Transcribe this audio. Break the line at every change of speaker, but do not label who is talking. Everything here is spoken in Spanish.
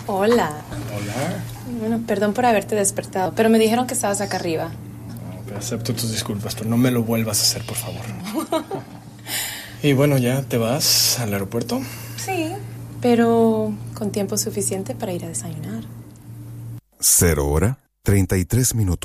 Hola.
Hola.
Bueno, perdón por haberte despertado, pero me dijeron que estabas acá arriba.
Acepto tus disculpas, pero no me lo vuelvas a hacer, por favor. Y bueno, ¿ya te vas al aeropuerto?
Sí, pero con tiempo suficiente para ir a desayunar.
0 hora 33 minutos.